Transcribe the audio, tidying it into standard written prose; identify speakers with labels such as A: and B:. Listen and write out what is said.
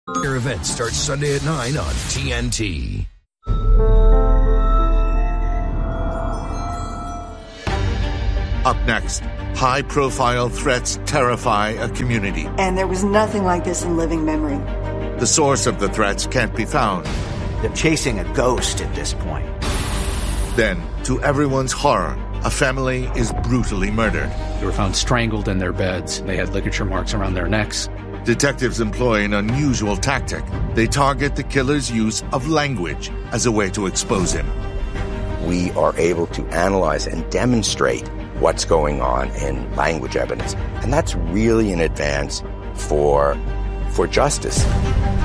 A: Your event starts Sunday at 9 on TNT.
B: Up next, high-profile threats terrify a community.
C: And there was nothing like this in living memory.
B: The source of the threats can't be found.
D: They're chasing a ghost at this point.
B: Then, to everyone's horror, a family is brutally murdered.
E: They were found strangled in their beds. They had ligature marks around their necks.
B: Detectives employ an unusual tactic. They target the killer's use of language as a way to expose him.
F: We are able to analyze and demonstrate what's going on in language evidence. And that's really an advance for justice.